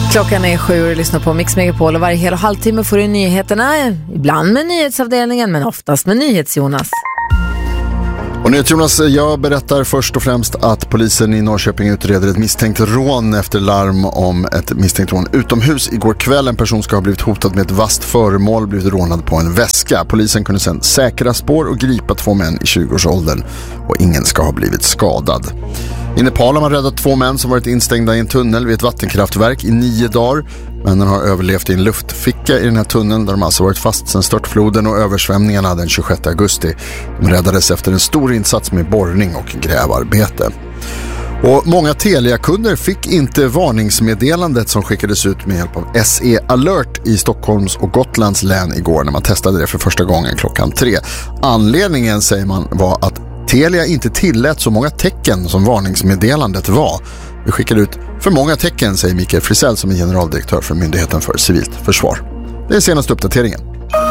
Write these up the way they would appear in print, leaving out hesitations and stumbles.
Klockan är 7 och lyssnar på Mix Megapol och varje hel och halvtimme får du nyheterna. Ibland med nyhetsavdelningen men oftast med NyhetsJonas. Och NyhetsJonas, jag berättar först och främst att polisen i Norrköping utreder ett misstänkt rån efter larm om ett misstänkt rån utomhus. Igår kväll en person ska ha blivit hotad med ett vasst föremål, blivit rånad på en väska. Polisen kunde sedan säkra spår och gripa 2 män i 20-årsåldern och ingen ska ha blivit skadad. I Nepal har man räddat 2 män som varit instängda i en tunnel vid ett vattenkraftverk i 9 dagar. Männen har överlevt i en luftficka i den här tunneln där de alltså varit fast sedan störtfloden och översvämningarna den 26 augusti. De räddades efter en stor insats med borrning och grävarbete. Och många Telia-kunder fick inte varningsmeddelandet som skickades ut med hjälp av SE Alert i Stockholms och Gotlands län igår när man testade det för första gången klockan 3. Anledningen, säger man, var att Telia inte tillät så många tecken som varningsmeddelandet var. Vi skickade ut för många tecken, säger Mikael Frisell som är generaldirektör för Myndigheten för civilt försvar. Det är senaste uppdateringen.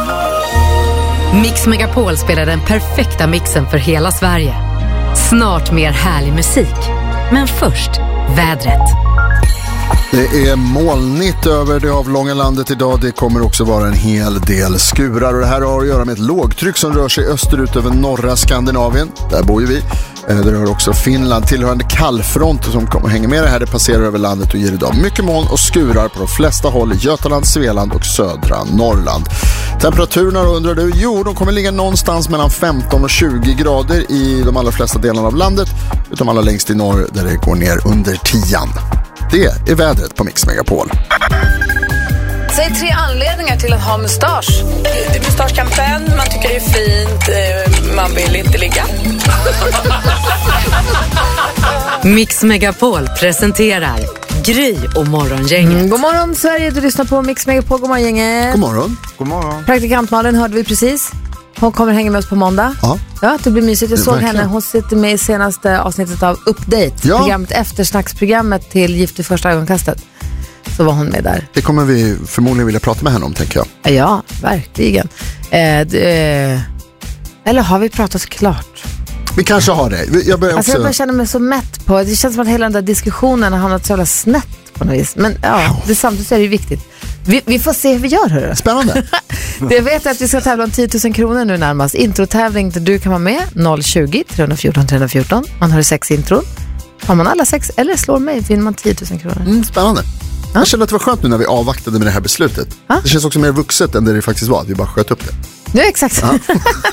Mix Megapol spelar den perfekta mixen för hela Sverige. Snart mer härlig musik. Men först, vädret. Det är molnigt över det avlånga landet idag. Det kommer också vara en hel del skurar. Och det här har att göra med ett lågtryck som rör sig österut över norra Skandinavien. Där bor ju vi. Det rör också Finland. Tillhörande kallfront som hänger med det här. Det passerar över landet och ger idag mycket moln och skurar på de flesta håll i Götaland, Svealand och södra Norrland. Temperaturerna undrar du? Jo, de kommer ligga någonstans mellan 15 och 20 grader i de allra flesta delarna av landet. Utom allra längst i norr där det går ner under 10. Det är vädret på Mix Megapol. Säg 3 anledningar till att ha mustasch. Det är mustaschkampanj, man tycker det är fint, man vill inte ligga. Mix Megapol presenterar Gry och Morgongänget. God morgon Sverige, du lyssnar på Mix Megapol. God morgon gänget. God morgon. God morgon. Praktikant Malin hörde vi precis. Hon kommer hänga med oss på måndag. Ja, det blir mysigt. Jag såg henne. Hon sitter med i senaste avsnittet av Update. Ja. Programmet, eftersnacksprogrammet till Gift i första ögonkastet. Så var hon med där. Det kommer vi förmodligen vilja prata med henne om, tänker jag. Ja, verkligen. Eller har vi pratat klart? Vi kanske har det. Jag börjar känna mig så mätt på. Det känns som att hela den där diskussionen har hamnat så jävla snett på något vis. Men ja, samtidigt är det ju viktigt. Vi får se hur vi gör, hörru. Spännande. Det vet jag att vi ska tävla om 10 000 kronor nu närmast. Introtävling där du kan vara med. 020 314 314. Man har 6 intron. Har man alla 6 eller slår mig vinner man 10 000 kronor. Spännande. Jag kände att det var skönt nu när vi avvaktade med det här beslutet. Det känns också mer vuxet än det faktiskt var. Att vi bara sköt upp det. Ja, exakt.